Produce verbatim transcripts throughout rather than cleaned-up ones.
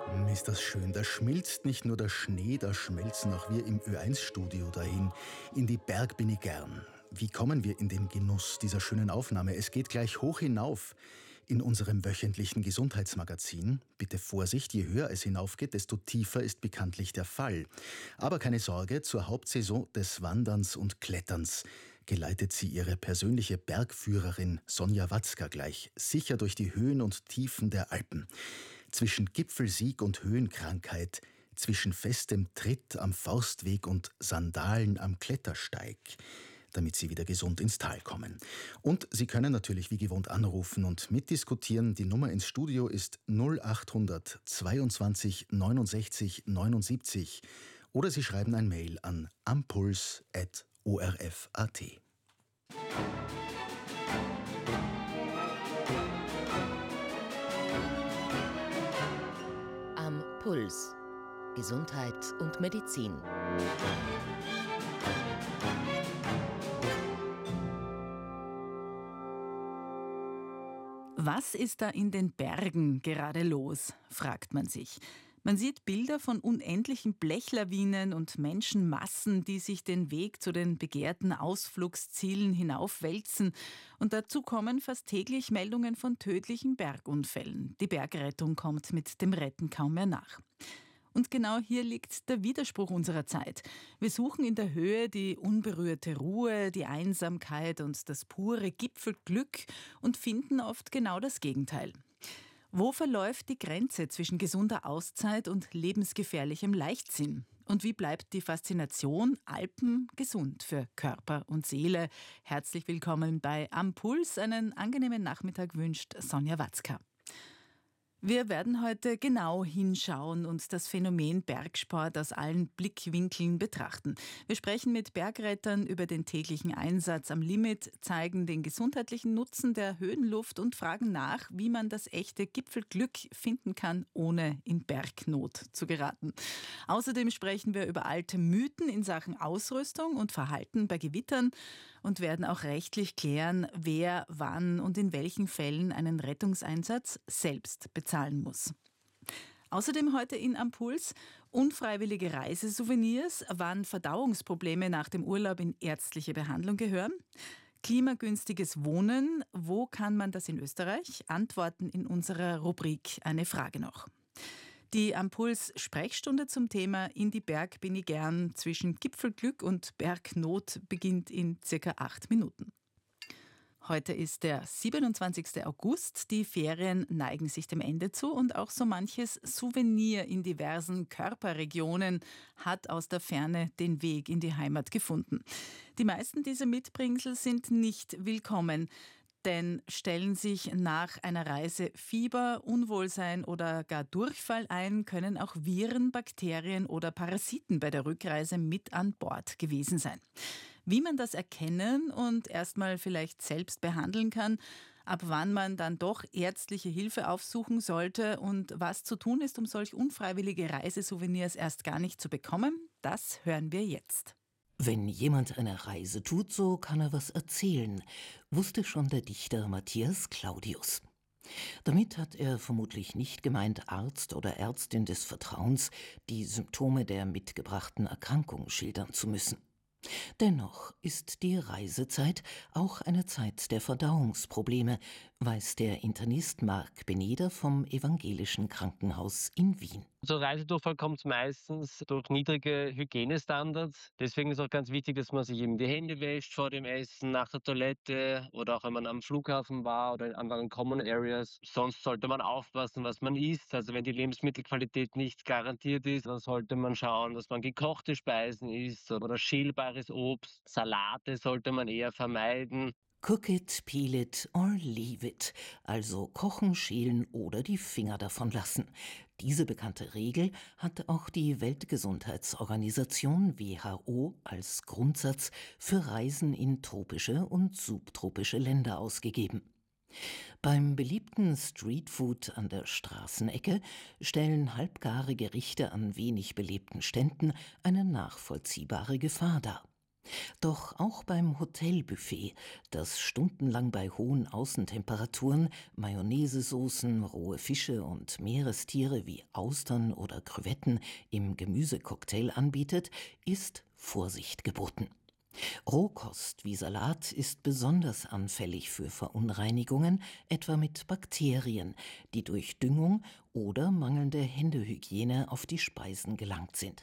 Ist das schön. Da schmilzt nicht nur der Schnee, da schmelzen auch wir im Ö eins Studio dahin. In die Berg bin ich gern. Wie kommen wir in den Genuss dieser schönen Aufnahme? Es geht gleich hoch hinauf in unserem wöchentlichen Gesundheitsmagazin. Bitte Vorsicht, je höher es hinaufgeht, desto tiefer ist bekanntlich der Fall. Aber keine Sorge, zur Hauptsaison des Wanderns und Kletterns geleitet sie ihre persönliche Bergführerin Sonja Watzka gleich sicher durch die Höhen und Tiefen der Alpen. Zwischen Gipfelsieg und Höhenkrankheit, zwischen festem Tritt am Forstweg und Sandalen am Klettersteig, damit Sie wieder gesund ins Tal kommen. Und Sie können natürlich wie gewohnt anrufen und mitdiskutieren. Die Nummer ins Studio ist null achthundert zweiundzwanzig neunundsechzig neunundsiebzig oder Sie schreiben ein Mail an ampuls at o r f punkt a t. Am Puls. Gesundheit und Medizin. Was ist da in den Bergen gerade los, fragt man sich. Man sieht Bilder von unendlichen Blechlawinen und Menschenmassen, die sich den Weg zu den begehrten Ausflugszielen hinaufwälzen. Und dazu kommen fast täglich Meldungen von tödlichen Bergunfällen. Die Bergrettung kommt mit dem Retten kaum mehr nach. Und genau hier liegt der Widerspruch unserer Zeit. Wir suchen in der Höhe die unberührte Ruhe, die Einsamkeit und das pure Gipfelglück und finden oft genau das Gegenteil. Wo verläuft die Grenze zwischen gesunder Auszeit und lebensgefährlichem Leichtsinn? Und wie bleibt die Faszination Alpen gesund für Körper und Seele? Herzlich willkommen bei Am Puls. Einen angenehmen Nachmittag wünscht Sonja Watzka. Wir werden heute genau hinschauen und das Phänomen Bergsport aus allen Blickwinkeln betrachten. Wir sprechen mit Bergrettern über den täglichen Einsatz am Limit, zeigen den gesundheitlichen Nutzen der Höhenluft und fragen nach, wie man das echte Gipfelglück finden kann, ohne in Bergnot zu geraten. Außerdem sprechen wir über alte Mythen in Sachen Ausrüstung und Verhalten bei Gewittern und werden auch rechtlich klären, wer, wann und in welchen Fällen einen Rettungseinsatz selbst bezahlen muss. Außerdem heute in Am Puls unfreiwillige Reisesouvenirs, wann Verdauungsprobleme nach dem Urlaub in ärztliche Behandlung gehören. Klimagünstiges Wohnen, wo kann man das in Österreich? Antworten in unserer Rubrik Eine Frage noch. Die Am Puls Sprechstunde zum Thema In die Berg bin ich gern zwischen Gipfelglück und Bergnot beginnt in circa acht Minuten. Heute ist der siebenundzwanzigster August. Die Ferien neigen sich dem Ende zu und auch so manches Souvenir in diversen Körperregionen hat aus der Ferne den Weg in die Heimat gefunden. Die meisten dieser Mitbringsel sind nicht willkommen. Denn stellen sich nach einer Reise Fieber, Unwohlsein oder gar Durchfall ein, können auch Viren, Bakterien oder Parasiten bei der Rückreise mit an Bord gewesen sein. Wie man das erkennen und erstmal vielleicht selbst behandeln kann, ab wann man dann doch ärztliche Hilfe aufsuchen sollte und was zu tun ist, um solch unfreiwillige Reisesouvenirs erst gar nicht zu bekommen, das hören wir jetzt. Wenn jemand eine Reise tut, so kann er was erzählen, wusste schon der Dichter Matthias Claudius. Damit hat er vermutlich nicht gemeint, Arzt oder Ärztin des Vertrauens die Symptome der mitgebrachten Erkrankung schildern zu müssen. Dennoch ist die Reisezeit auch eine Zeit der Verdauungsprobleme, weiß der Internist Marc Beneder vom Evangelischen Krankenhaus in Wien. Zu Reisedurchfall kommt es meistens durch niedrige Hygienestandards. Deswegen ist auch ganz wichtig, dass man sich eben die Hände wäscht vor dem Essen, nach der Toilette oder auch wenn man am Flughafen war oder in anderen Common Areas. Sonst sollte man aufpassen, was man isst. Also wenn die Lebensmittelqualität nicht garantiert ist, dann sollte man schauen, dass man gekochte Speisen isst oder schälbares Obst. Salate sollte man eher vermeiden. Cook it, peel it or leave it, also kochen, schälen oder die Finger davon lassen. Diese bekannte Regel hat auch die Weltgesundheitsorganisation W H O als Grundsatz für Reisen in tropische und subtropische Länder ausgegeben. Beim beliebten Streetfood an der Straßenecke stellen halbgare Gerichte an wenig belebten Ständen eine nachvollziehbare Gefahr dar. Doch auch beim Hotelbuffet, das stundenlang bei hohen Außentemperaturen Mayonnaisesoßen, rohe Fische und Meerestiere wie Austern oder Krevetten im Gemüsecocktail anbietet, ist Vorsicht geboten. Rohkost wie Salat ist besonders anfällig für Verunreinigungen, etwa mit Bakterien, die durch Düngung oder mangelnde Händehygiene auf die Speisen gelangt sind.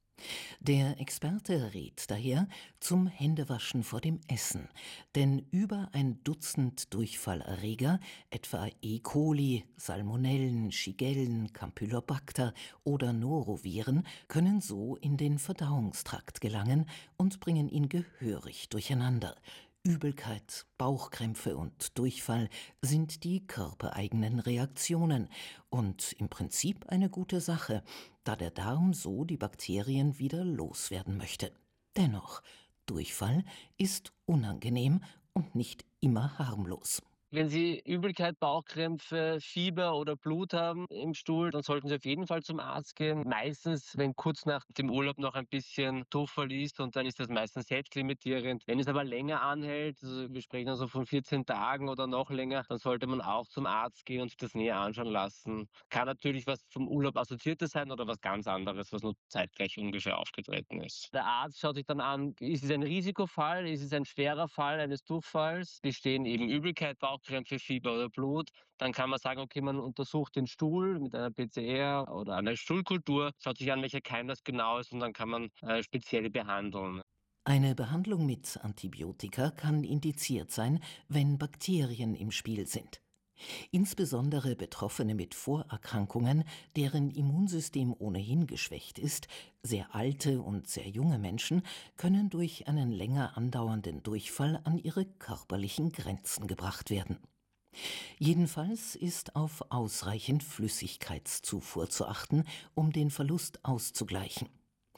Der Experte rät daher zum Händewaschen vor dem Essen, denn über ein Dutzend Durchfallerreger, etwa E. coli, Salmonellen, Shigellen, Campylobacter oder Noroviren, können so in den Verdauungstrakt gelangen und bringen ihn gehörig durcheinander. Übelkeit, Bauchkrämpfe und Durchfall sind die körpereigenen Reaktionen und im Prinzip eine gute Sache, da der Darm so die Bakterien wieder loswerden möchte. Dennoch, Durchfall ist unangenehm und nicht immer harmlos. Wenn Sie Übelkeit, Bauchkrämpfe, Fieber oder Blut haben im Stuhl, dann sollten Sie auf jeden Fall zum Arzt gehen. Meistens, wenn kurz nach dem Urlaub noch ein bisschen Durchfall ist, und dann ist das meistens selbstlimitierend. Wenn es aber länger anhält, also wir sprechen also von vierzehn Tagen oder noch länger, dann sollte man auch zum Arzt gehen und sich das näher anschauen lassen. Kann natürlich was vom Urlaub Assoziiertes sein oder was ganz anderes, was nur zeitgleich ungefähr aufgetreten ist. Der Arzt schaut sich dann an, ist es ein Risikofall, ist es ein schwerer Fall eines Durchfalls, bestehen eben Übelkeit, Bauchkrämpfe, Fieber oder Blut, dann kann man sagen, okay, man untersucht den Stuhl mit einer P C R oder einer Stuhlkultur, schaut sich an, welcher Keim das genau ist, und dann kann man äh, speziell behandeln. Eine Behandlung mit Antibiotika kann indiziert sein, wenn Bakterien im Spiel sind. Insbesondere Betroffene mit Vorerkrankungen, deren Immunsystem ohnehin geschwächt ist, sehr alte und sehr junge Menschen, können durch einen länger andauernden Durchfall an ihre körperlichen Grenzen gebracht werden. Jedenfalls ist auf ausreichend Flüssigkeitszufuhr zu achten, um den Verlust auszugleichen.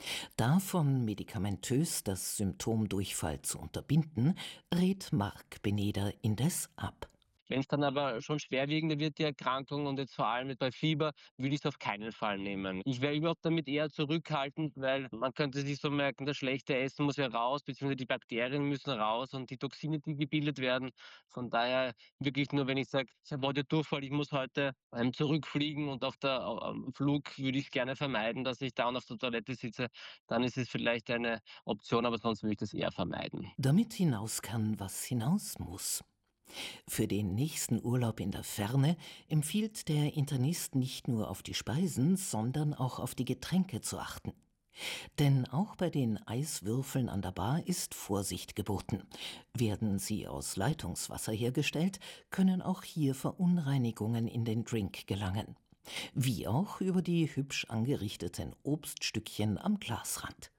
Davon medikamentös das Symptom Durchfall zu unterbinden, rät Marc Beneder indes ab. Wenn es dann aber schon schwerwiegender wird, die Erkrankung, und jetzt vor allem bei Fieber, würde ich es auf keinen Fall nehmen. Ich wäre überhaupt damit eher zurückhaltend, weil man könnte sich so merken, das schlechte Essen muss ja raus, beziehungsweise die Bakterien müssen raus und die Toxine, die gebildet werden. Von daher wirklich nur, wenn ich sage, ich habe heute Durchfall, ich muss heute ähm, zurückfliegen, und auf der au- am Flug würde ich gerne vermeiden, dass ich da und auf der Toilette sitze, dann ist es vielleicht eine Option, aber sonst würde ich das eher vermeiden. Damit hinaus kann, was hinaus muss. Für den nächsten Urlaub in der Ferne empfiehlt der Internist nicht nur auf die Speisen, sondern auch auf die Getränke zu achten. Denn auch bei den Eiswürfeln an der Bar ist Vorsicht geboten. Werden sie aus Leitungswasser hergestellt, können auch hier Verunreinigungen in den Drink gelangen. Wie auch über die hübsch angerichteten Obststückchen am Glasrand.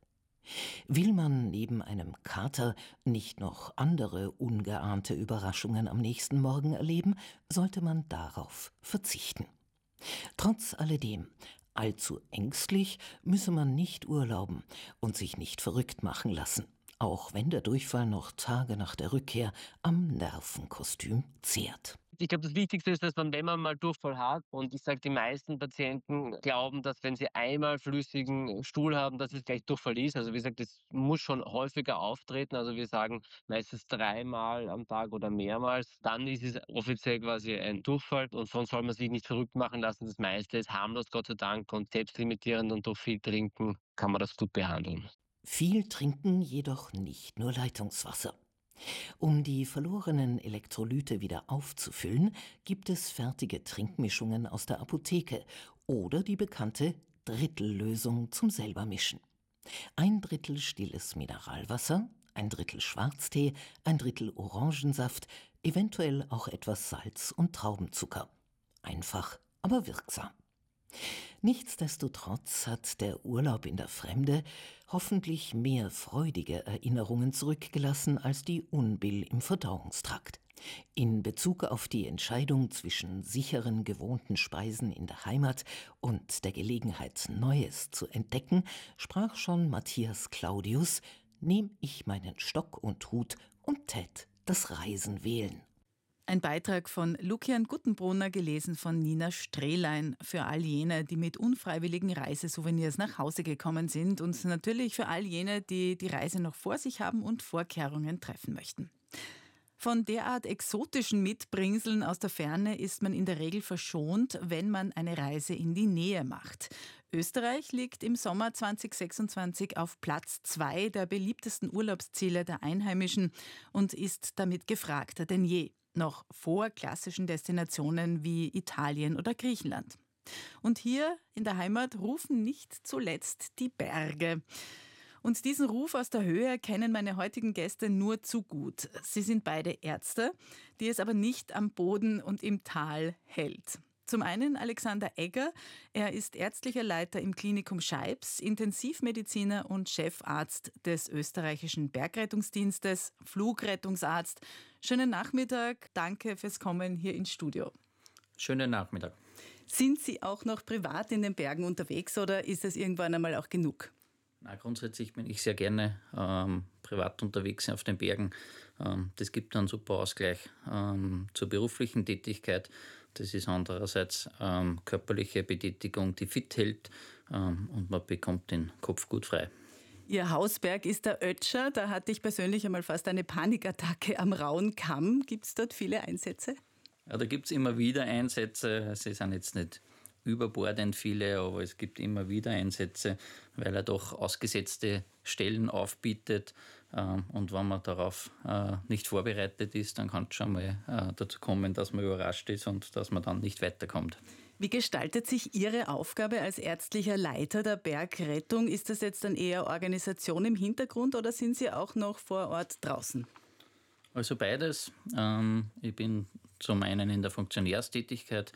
Will man neben einem Kater nicht noch andere ungeahnte Überraschungen am nächsten Morgen erleben, sollte man darauf verzichten. Trotz alledem, allzu ängstlich müsse man nicht urlauben und sich nicht verrückt machen lassen, auch wenn der Durchfall noch Tage nach der Rückkehr am Nervenkostüm zehrt. Ich glaube, das Wichtigste ist, dass man, wenn man mal Durchfall hat, und ich sage, die meisten Patienten glauben, dass, wenn sie einmal flüssigen Stuhl haben, dass es gleich Durchfall ist. Also wie gesagt, das muss schon häufiger auftreten. Also wir sagen meistens dreimal am Tag oder mehrmals. Dann ist es offiziell quasi ein Durchfall, und von soll man sich nicht verrückt machen lassen. Das meiste ist harmlos, Gott sei Dank, und selbstlimitierend, und durch viel Trinken kann man das gut behandeln. Viel trinken jedoch nicht nur Leitungswasser. Um die verlorenen Elektrolyte wieder aufzufüllen, gibt es fertige Trinkmischungen aus der Apotheke oder die bekannte Drittellösung zum Selbermischen. Ein Drittel stilles Mineralwasser, ein Drittel Schwarztee, ein Drittel Orangensaft, eventuell auch etwas Salz und Traubenzucker. Einfach, aber wirksam. Nichtsdestotrotz hat der Urlaub in der Fremde hoffentlich mehr freudige Erinnerungen zurückgelassen als die Unbill im Verdauungstrakt. In Bezug auf die Entscheidung zwischen sicheren, gewohnten Speisen in der Heimat und der Gelegenheit, Neues zu entdecken, sprach schon Matthias Claudius: Nehm ich meinen Stock und Hut und tät das Reisen wählen. Ein Beitrag von Lukian Guttenbrunner, gelesen von Nina Strehlein. Für all jene, die mit unfreiwilligen Reisesouvenirs nach Hause gekommen sind und natürlich für all jene, die die Reise noch vor sich haben und Vorkehrungen treffen möchten. Von derart exotischen Mitbringseln aus der Ferne ist man in der Regel verschont, wenn man eine Reise in die Nähe macht. Österreich liegt im Sommer zwanzig sechsundzwanzig auf Platz zwei der beliebtesten Urlaubsziele der Einheimischen und ist damit gefragter denn je. Noch vor klassischen Destinationen wie Italien oder Griechenland. Und hier in der Heimat rufen nicht zuletzt die Berge. Und diesen Ruf aus der Höhe kennen meine heutigen Gäste nur zu gut. Sie sind beide Ärzte, die es aber nicht am Boden und im Tal hält. Zum einen Alexander Egger. Er ist ärztlicher Leiter im Klinikum Scheibs, Intensivmediziner und Chefarzt des österreichischen Bergrettungsdienstes, Flugrettungsarzt. Schönen Nachmittag, danke fürs Kommen hier ins Studio. Schönen Nachmittag. Sind Sie auch noch privat in den Bergen unterwegs oder ist es irgendwann einmal auch genug? Na, grundsätzlich bin ich sehr gerne ähm, privat unterwegs auf den Bergen. Ähm, das gibt einen super Ausgleich ähm, zur beruflichen Tätigkeit. Das ist andererseits ähm, körperliche Betätigung, die fit hält ähm, und man bekommt den Kopf gut frei. Ihr Hausberg ist der Ötscher. Da hatte ich persönlich einmal fast eine Panikattacke am Rauen Kamm. Gibt es dort viele Einsätze? Ja, da gibt es immer wieder Einsätze. Sie sind jetzt nicht überbordend viele, aber es gibt immer wieder Einsätze, weil er doch ausgesetzte Stellen aufbietet. Und wenn man darauf nicht vorbereitet ist, dann kann es schon mal dazu kommen, dass man überrascht ist und dass man dann nicht weiterkommt. Wie gestaltet sich Ihre Aufgabe als ärztlicher Leiter der Bergrettung? Ist das jetzt dann eher Organisation im Hintergrund oder sind Sie auch noch vor Ort draußen? Also beides. Ich bin zum einen in der Funktionärstätigkeit,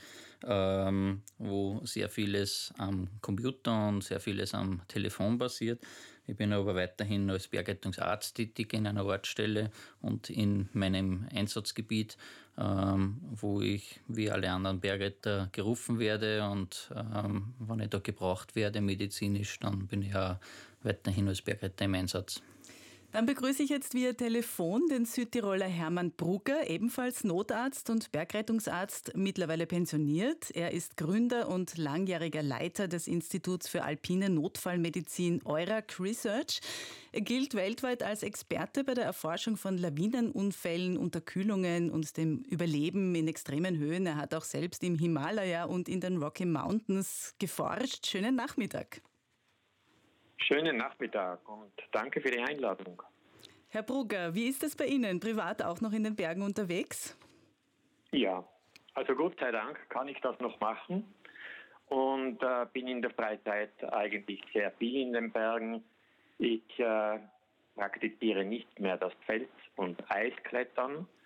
wo sehr vieles am Computer und sehr vieles am Telefon basiert. Ich bin aber weiterhin als Bergrettungsarzt tätig in einer Ortsstelle und in meinem Einsatzgebiet, wo ich wie alle anderen Bergretter gerufen werde. Und wenn ich da gebraucht werde medizinisch, dann bin ich auch weiterhin als Bergretter im Einsatz. Dann begrüße ich jetzt via Telefon den Südtiroler Hermann Brugger, ebenfalls Notarzt und Bergrettungsarzt, mittlerweile pensioniert. Er ist Gründer und langjähriger Leiter des Instituts für alpine Notfallmedizin EURAC Research. Er gilt weltweit als Experte bei der Erforschung von Lawinenunfällen, Unterkühlungen und dem Überleben in extremen Höhen. Er hat auch selbst im Himalaya und in den Rocky Mountains geforscht. Schönen Nachmittag. Schönen Nachmittag und danke für die Einladung. Herr Brugger, wie ist es bei Ihnen? Privat auch noch in den Bergen unterwegs? Ja, also Gott sei Dank kann ich das noch machen und äh, bin in der Freizeit eigentlich sehr viel in den Bergen. Ich äh, praktiziere nicht mehr das Fels- und Eisklettern,